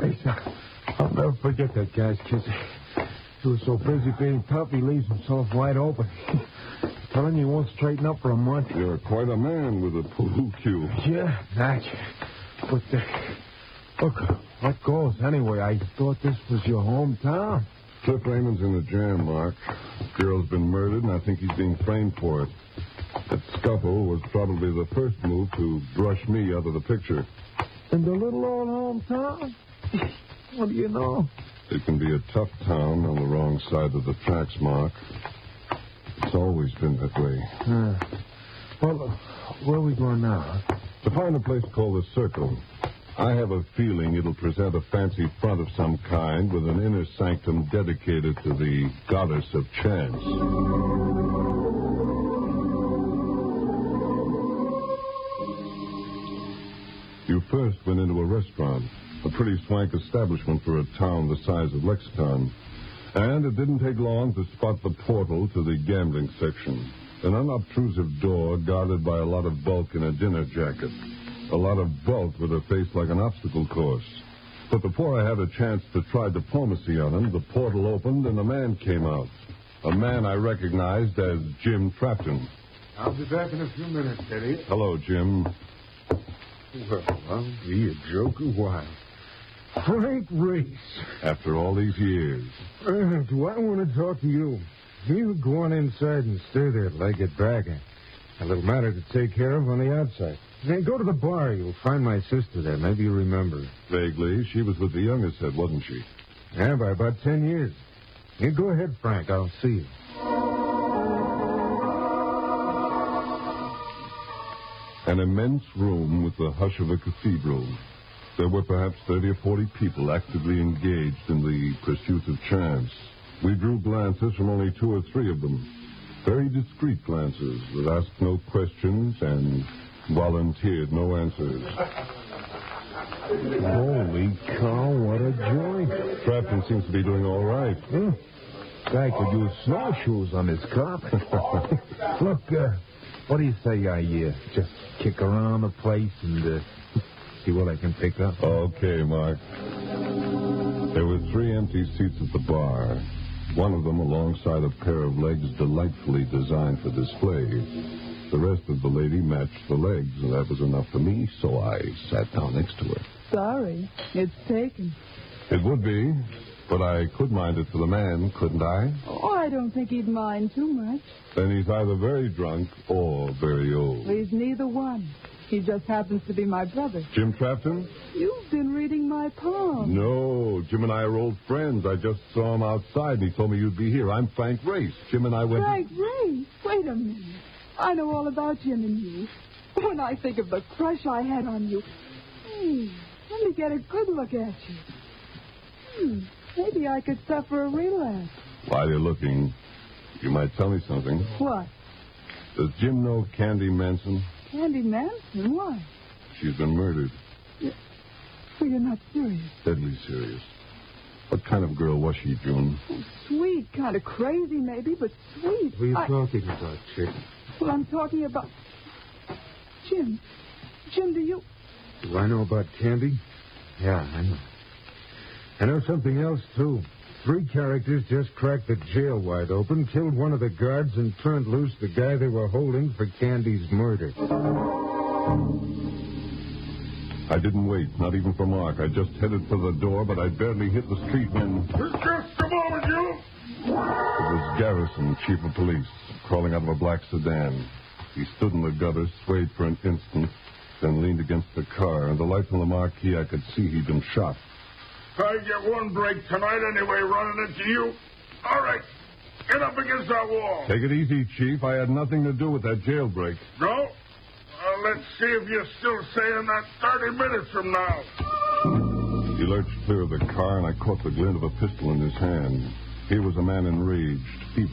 Grace, I'll never forget that guy's kiss. He was so busy being tough, he leaves himself wide open. Telling you he won't straighten up for a month. You're quite a man with a pool cue. Yeah, that. But, look, what goes anyway? I thought this was your hometown. Cliff Raymond's in the jam, Mark. Girl's been murdered, and I think he's being framed for it. That scuffle was probably the first move to brush me out of the picture. In the little old hometown? What do you know? It can be a tough town on the wrong side of the tracks, Mark. It's always been that way. Well, where are we going now? To find a place called the Circle. I have a feeling it'll present a fancy front of some kind with an inner sanctum dedicated to the goddess of chance. You first went into a restaurant, a pretty swank establishment for a town the size of Lexington. And it didn't take long to spot the portal to the gambling section. An unobtrusive door guarded by a lot of bulk in a dinner jacket. A lot of bulk with a face like an obstacle course. But before I had a chance to try diplomacy on him, the portal opened and a man came out. A man I recognized as Jim Trapton. I'll be back in a few minutes, Eddie. Hello, Jim. Well, I'll be a joker. Why? Frank Race. After all these years. Do I want to talk to you? You go on inside and stay there till I get back. A little matter to take care of on the outside. Then go to the bar. You'll find my sister there. Maybe you remember her. Vaguely. She was with the youngest set, wasn't she? Yeah, by about 10 years. You go ahead, Frank. I'll see you. An immense room with the hush of a cathedral. There were perhaps 30 or 40 people actively engaged in the pursuit of chance. We drew glances from only 2 or 3 of them. Very discreet glances that asked no questions and volunteered no answers. Holy cow, what a joint. Trapton seems to be doing all right. Guy could use snowshoes on his carpet. Look, what do you say I just kick around the place and see what I can pick up? Okay, Mark. There were 3 empty seats at the bar. One of them alongside a pair of legs delightfully designed for display. The rest of the lady matched the legs, and that was enough for me, so I sat down next to her. Sorry, it's taken. It would be, but I could mind it for the man, couldn't I? Oh, I don't think he'd mind too much. Then he's either very drunk or very old. He's neither one. He just happens to be my brother. Jim Trapton? You've been reading my poem. No, Jim and I are old friends. I just saw him outside, and he told me you'd be here. I'm Frank Race. Jim and I went... Frank Race? Wait a minute. I know all about Jim and you. When I think of the crush I had on you... Hey, let me get a good look at you. Maybe I could suffer a relapse. While you're looking, you might tell me something. What? Does Jim know Candy Manson? Candy Manson? Why? She's been murdered. You're not serious. Deadly serious. What kind of girl was she, June? Oh, sweet. Kind of crazy, maybe, but sweet. What are you talking about, chick? Well, I'm talking about... Jim. Jim, do you... Do I know about Candy? Yeah, I know. I know something else, too. 3 characters just cracked the jail wide open, killed one of the guards, and turned loose the guy they were holding for Candy's murder. I didn't wait, not even for Mark. I just headed for the door, but I barely hit the street when... Just a moment, you! It was Garrison, chief of police, crawling out of a black sedan. He stood in the gutter, swayed for an instant, then leaned against the car. And the light from the marquee, I could see he'd been shot. I get one break tonight anyway, running into you. All right, get up against that wall. Take it easy, Chief. I had nothing to do with that jailbreak. No? Let's see if you're still saying that 30 minutes from now. He lurched clear of the car, and I caught the glint of a pistol in his hand. Here was a man enraged, feeble.